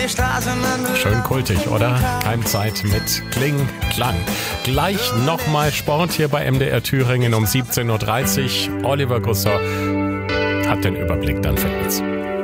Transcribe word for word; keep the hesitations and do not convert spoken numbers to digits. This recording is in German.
Schön kultig, oder? Keimzeit mit Kling, Klang. Gleich nochmal Sport hier bei M D R Thüringen um siebzehn Uhr dreißig. Oliver Gusser hat den Überblick dann für uns.